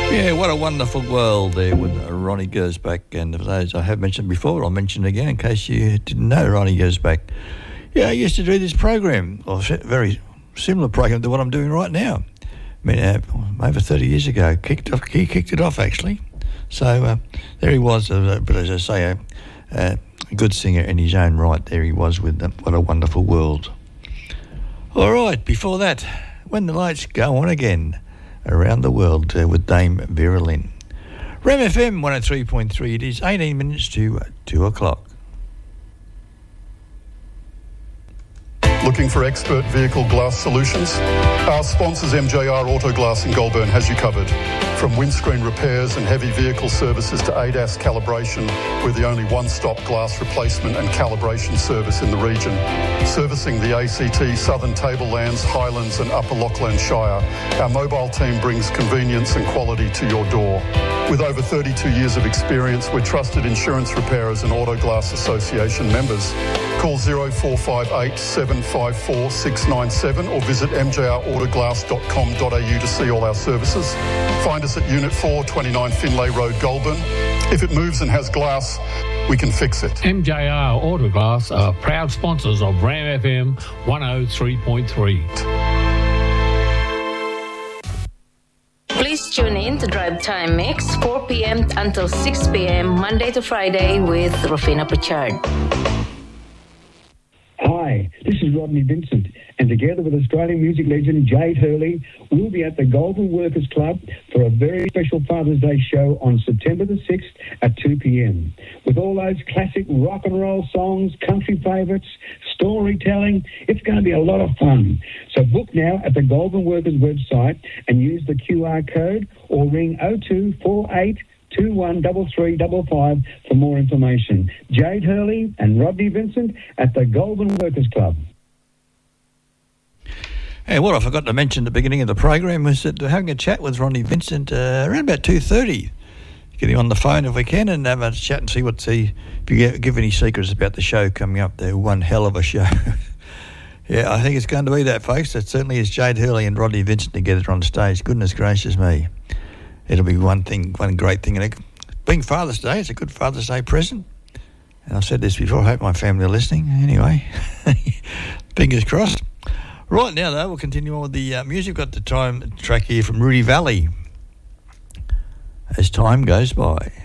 Yeah, what a wonderful world there with Ronnie Gersbach. And for those I have mentioned before, I'll mention again in case you didn't know Ronnie Gersbach. Yeah, I used to do this program, or a very similar program to what I'm doing right now. I mean, over 30 years ago, he kicked it off actually. So there he was, but as I say, a good singer in his own right. There he was with What a Wonderful World. All right, before that, When the Lights Go On Again, Around the World with Dame Vera Lynn. Ram FM 103.3, it is 18 minutes to 2 o'clock. Looking for expert vehicle glass solutions? Our sponsors MJR Auto Glass in Goulburn has you covered. From windscreen repairs and heavy vehicle services to ADAS calibration, we're the only one-stop glass replacement and calibration service in the region. Servicing the ACT, Southern Tablelands, Highlands and Upper Lachlan Shire, our mobile team brings convenience and quality to your door. With over 32 years of experience, we're trusted insurance repairers and Auto Glass Association members. Call 0458 754 697 or visit mjrautoglass.com.au to see all our services. Find us at Unit 4, 29 Finlay Road, Goulburn. If it moves and has glass, we can fix it. MJR Autoglass are proud sponsors of Ram FM 103.3. Please tune in to Drive Time Mix, 4 p.m. until 6 p.m. Monday to Friday with Rufina Pritchard. Hi, this is Rodney Vincent, and together with Australian music legend Jade Hurley, we'll be at the Goulburn Workers Club for a very special Father's Day show on September the 6th at 2 p.m. With all those classic rock and roll songs, country favourites, storytelling, it's going to be a lot of fun. So book now at the Goulburn Workers website and use the QR code or ring 0248 213355 for more information. Jade Hurley and Rodney Vincent at the Goulburn Workers Club. Hey, what I forgot to mention at the beginning of the program was that we're having a chat with Rodney Vincent around about 2:30. Get him on the phone if we can and have a chat and see if you give any secrets about the show coming up there. One hell of a show. Yeah, I think it's going to be that, folks. It certainly is Jade Hurley and Rodney Vincent together on stage. Goodness gracious me. It'll be one great thing. And being Father's Day, it's a good Father's Day present. And I've said this before, I hope my family are listening. Anyway, fingers crossed. Right now, though, we'll continue on with the music. We've got the track here from Rudy Valley, As Time Goes By.